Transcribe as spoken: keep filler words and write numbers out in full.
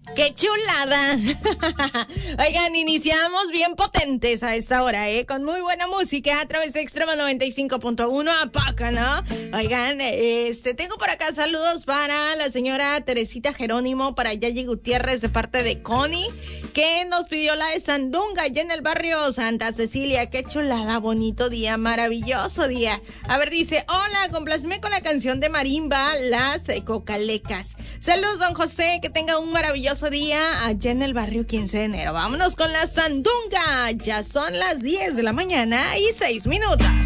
¡Qué chulada! Oigan, iniciamos bien potentes a esta hora, ¿eh? Con muy buena música a través de Extremo noventa y cinco punto uno. ¿A poco, no? Oigan, este, tengo por acá saludos para la señora Teresita Jerónimo, para Yayi Gutiérrez de parte de Connie, que nos pidió la de Sandunga, allá en el barrio Santa Cecilia. ¡Qué chulada! Bonito día, maravilloso día. A ver, dice, hola, complaceme con la canción de Marimba, Las Cocalecas. Saludos, don José, que tenga un maravilloso día allá en el barrio quince de enero. Vámonos con la Sandunga. Ya son las diez de la mañana y seis minutos.